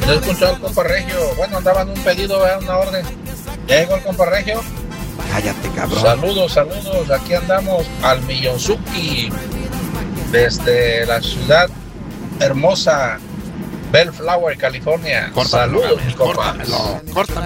Yo escuché al compa Regio. Bueno, andaban un pedido, una orden. Ya llegó el compa Regio. Cállate, cabrón. Saludos. Aquí andamos al Millonzuki. Desde la ciudad hermosa Bellflower, California. Córtamelo, Saludos, mi compa. córtamelo.